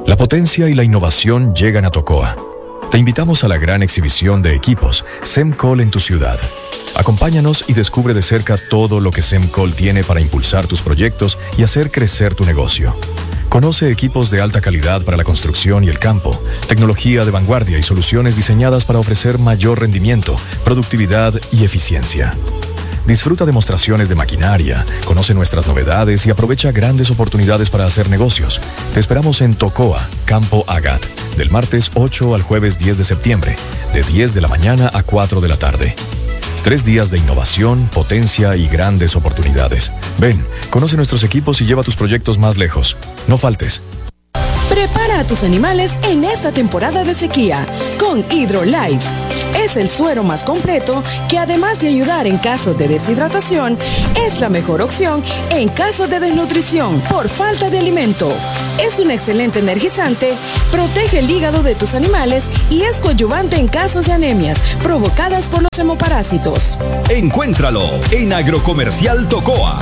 La potencia y la innovación llegan a Tocoa. Te invitamos a la gran exhibición de equipos Semcol en tu ciudad. Acompáñanos y descubre de cerca todo lo que Semcol tiene para impulsar tus proyectos y hacer crecer tu negocio. Conoce equipos de alta calidad para la construcción y el campo, tecnología de vanguardia y soluciones diseñadas para ofrecer mayor rendimiento, productividad y eficiencia. Disfruta demostraciones de maquinaria, conoce nuestras novedades y aprovecha grandes oportunidades para hacer negocios. Te esperamos en Tocoa, Campo Agat, del martes 8 al jueves 10 de septiembre, de 10 de la mañana a 4 de la tarde. 3 días de innovación, potencia y grandes oportunidades. Ven, conoce nuestros equipos y lleva tus proyectos más lejos. No faltes. Prepara a tus animales en esta temporada de sequía con HydroLife. Es el suero más completo que, además de ayudar en caso de deshidratación, es la mejor opción en caso de desnutrición por falta de alimento. Es un excelente energizante, protege el hígado de tus animales y es coadyuvante en casos de anemias provocadas por los hemoparásitos. Encuéntralo en Agrocomercial Tocoa.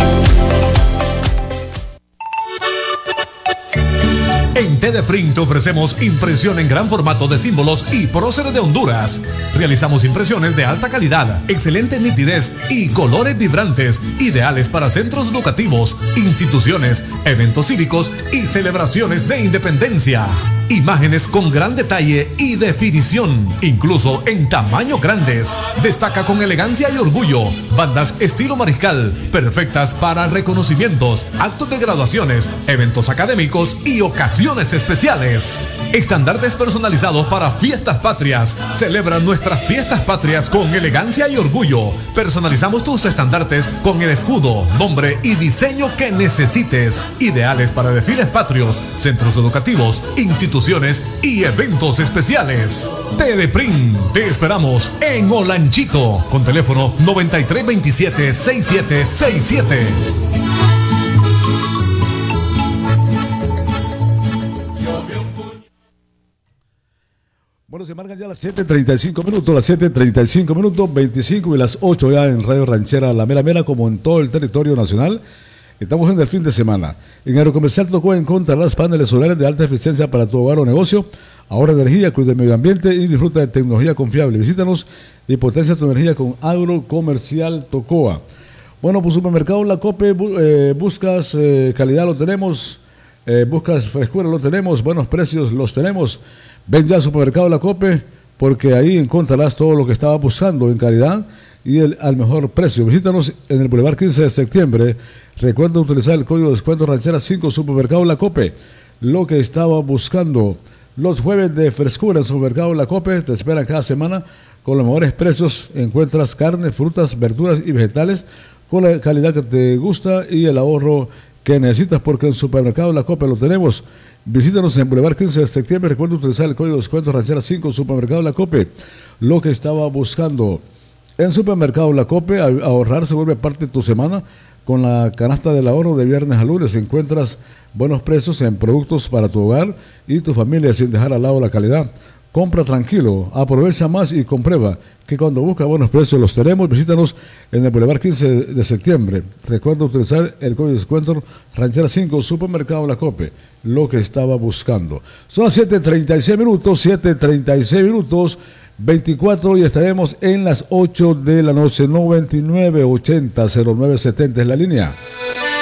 En TDPrint ofrecemos impresión en gran formato de símbolos y próceres de Honduras. Realizamos impresiones de alta calidad, excelente nitidez y colores vibrantes, ideales para centros educativos, instituciones, eventos cívicos y celebraciones de independencia. Imágenes con gran detalle y definición, incluso en tamaños grandes. Destaca con elegancia y orgullo. Bandas estilo mariscal, perfectas para reconocimientos, actos de graduaciones, eventos académicos y ocasiones especiales. Estandartes personalizados para fiestas patrias. Celebra nuestras fiestas patrias con elegancia y orgullo. Personalizamos tus estandartes con el escudo, nombre y diseño que necesites. Ideales para desfiles patrios, centros educativos, instituciones y eventos especiales. TDPrint, te esperamos en Olanchito con teléfono 9327-6767. Bueno, se marcan ya las 7:35 minutos, las 7:35 minutos, 25 y las 8 ya en Radio Ranchera La Mera Mera, como en todo el territorio nacional. Estamos en el fin de semana. En Agrocomercial Tocoa encontrarás paneles solares de alta eficiencia para tu hogar o negocio. Ahorra energía, cuida el medio ambiente y disfruta de tecnología confiable. Visítanos y potencia tu energía con Agrocomercial Tocoa. Bueno, pues Supermercado La Cope, buscas calidad, lo tenemos. Buscas frescura, lo tenemos. Buenos precios, los tenemos. Ven ya al Supermercado La Cope, porque ahí encontrarás todo lo que estabas buscando en calidad y al mejor precio. Visítanos en el Boulevard 15 de septiembre. Recuerda utilizar el código de descuento Ranchera 5, Supermercado La Cope. Lo que estaba buscando. Los jueves de frescura en Supermercado La Cope te esperan cada semana con los mejores precios. Encuentras carne, frutas, verduras y vegetales con la calidad que te gusta y el ahorro que necesitas, porque en Supermercado La Cope lo tenemos. Visítanos en Boulevard 15 de septiembre. Recuerda utilizar el código de descuento Ranchera 5, Supermercado La Cope. Lo que estaba buscando. En Supermercado La Cope, ahorrar se vuelve parte de tu semana. Con la canasta del ahorro de viernes a lunes encuentras buenos precios en productos para tu hogar y tu familia sin dejar al lado la calidad. Compra tranquilo, aprovecha más y comprueba que cuando busca buenos precios los tenemos. Visítanos en el Boulevard 15 de septiembre. Recuerda utilizar el código de descuento Ranchera 5, Supermercado La Cope. Lo que estaba buscando. Son las 7:36 minutos, 7:36 minutos. 24 y estaremos en las 8 de la noche. 9980-0970 es la línea.